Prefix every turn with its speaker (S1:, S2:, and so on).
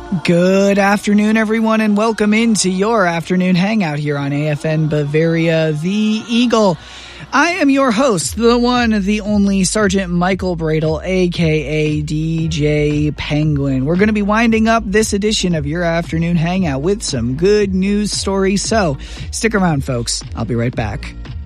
S1: Good afternoon, everyone, and welcome into your afternoon hangout here on AFN Bavaria, the Eagle. I am your host, the one, the only Sergeant Michael Bradle, a.k.a. DJ Penguin. We're going to be winding up this edition of your afternoon hangout with some good news stories, so stick around, folks. I'll be right back.